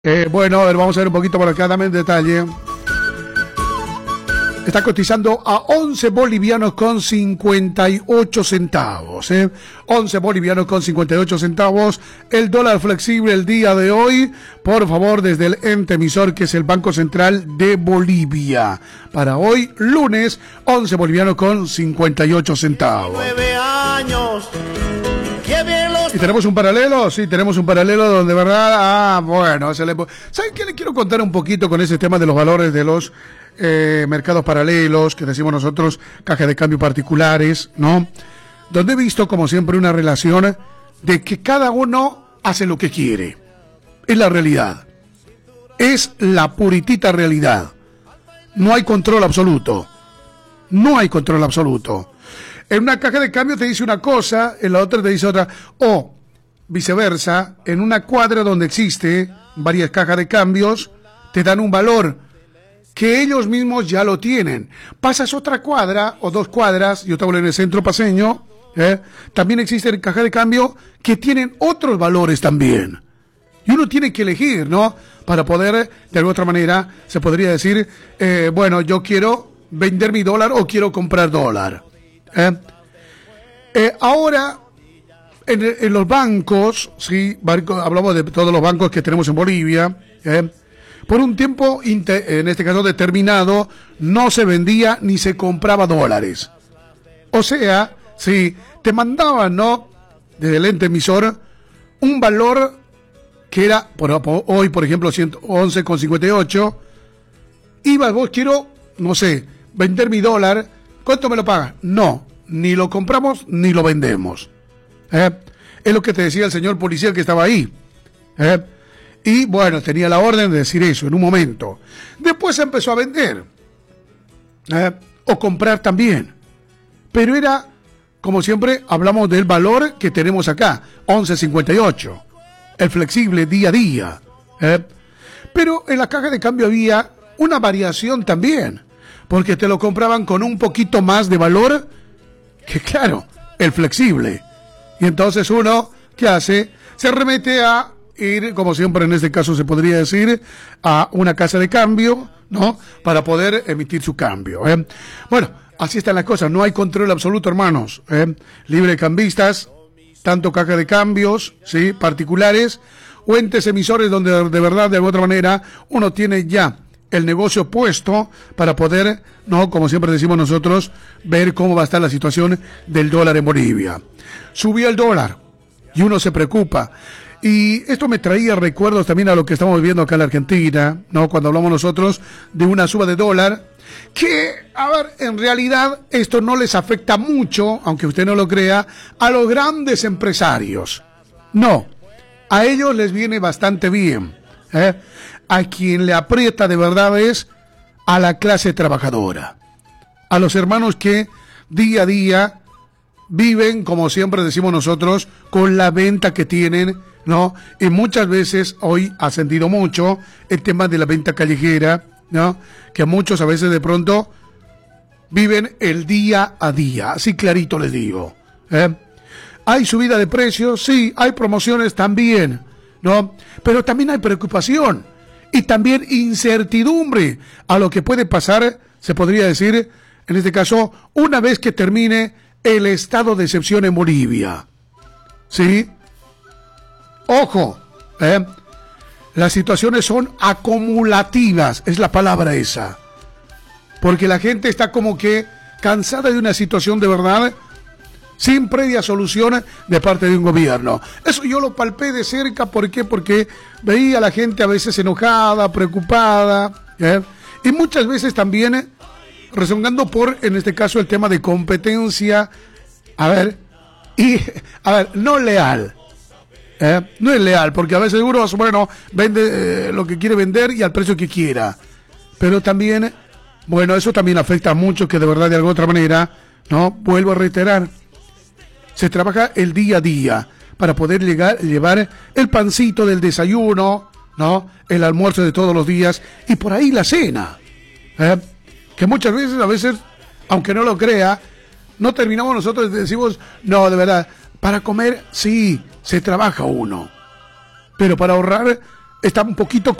Bueno, a ver, vamos a ver un poquito por acá, dame el detalle. Está cotizando a 11 bolivianos con 58 centavos. 11 bolivianos con 58 centavos. El dólar flexible el día de hoy, por favor, desde el ente emisor que es el Banco Central de Bolivia. Para hoy, lunes, 11 bolivianos con 58 centavos. 9 años. ¿Y tenemos un paralelo? Sí, tenemos un paralelo donde, ¿verdad? Bueno, ¿saben qué le quiero contar un poquito con ese tema de los valores de los mercados paralelos, que decimos nosotros, cajas de cambio particulares, ¿no? Donde he visto, como siempre, una relación de que cada uno hace lo que quiere. Es la realidad. Es la puritita realidad. No hay control absoluto. No hay control absoluto. En una caja de cambio te dice una cosa, en la otra te dice otra. O viceversa, en una cuadra donde existe varias cajas de cambios, te dan un valor que ellos mismos ya lo tienen. Pasas otra cuadra o dos cuadras, yo estaba en el centro paseño, también existen cajas de cambio que tienen otros valores también. Y uno tiene que elegir, ¿no? Para poder, de alguna otra manera, se podría decir, bueno, yo quiero vender mi dólar o quiero comprar dólar. Ahora, en los bancos, sí, hablamos de todos los bancos que tenemos en Bolivia, por un tiempo, en este caso determinado, no se vendía ni se compraba dólares. O sea, si te mandaban, ¿no?, desde el ente emisor, un valor que era, hoy, por ejemplo, 111,58, ibas vos, quiero, no sé, vender mi dólar, ¿cuánto me lo pagas? No, ni lo compramos ni lo vendemos. Es lo que te decía el señor policía que estaba ahí. Y bueno, tenía la orden de decir eso en un momento. Después se empezó a vender. O comprar también. Pero era, como siempre, hablamos del valor que tenemos acá, 11.58. El flexible día a día. Pero en la caja de cambio había una variación también. Porque te lo compraban con un poquito más de valor que, claro, el flexible. Y entonces uno, ¿qué hace? Se remete a ir, como siempre en este caso se podría decir, a una casa de cambio, ¿no?, para poder emitir su cambio. Bueno, así están las cosas, no hay control absoluto, hermanos. Libre cambistas, tanto caja de cambios, ¿sí?, particulares, o entes emisores donde de verdad, de alguna otra manera, uno tiene ya el negocio puesto para poder, no, como siempre decimos nosotros, ver cómo va a estar la situación del dólar en Bolivia. Subió el dólar y uno se preocupa. Y esto me traía recuerdos también a lo que estamos viviendo acá en la Argentina, ¿no? Cuando hablamos nosotros de una suba de dólar, que, a ver, en realidad esto no les afecta mucho, aunque usted no lo crea, a los grandes empresarios. No, a ellos les viene bastante bien. A quien le aprieta de verdad es a la clase trabajadora, a los hermanos que día a día viven, como siempre decimos nosotros, con la venta que tienen, ¿no? Y muchas veces hoy ha sentido mucho el tema de la venta callejera, ¿no? Que muchos a veces de pronto viven el día a día, así clarito les digo. Hay subida de precios, sí, hay promociones también, ¿no? Pero también hay preocupación y también incertidumbre a lo que puede pasar, se podría decir, en este caso, una vez que termine el estado de excepción en Bolivia. ¿Sí? Ojo, las situaciones son acumulativas, es la palabra esa. Porque la gente está como que cansada de una situación de verdad sin previa solución de parte de un gobierno. Eso yo lo palpé de cerca, ¿por qué? Porque veía a la gente a veces enojada, preocupada, y muchas veces también rezongando por, en este caso, el tema de competencia, no leal. No es leal, porque a veces uno, bueno, vende lo que quiere vender y al precio que quiera. Pero también, bueno, eso también afecta mucho, que de verdad, de alguna otra manera, ¿no? Vuelvo a reiterar, se trabaja el día a día para poder llevar el pancito del desayuno, ¿no?, el almuerzo de todos los días y por ahí la cena. Que muchas veces, a veces, aunque no lo crea, no terminamos nosotros, decimos, no, de verdad, para comer, sí, se trabaja uno, pero para ahorrar está un poquito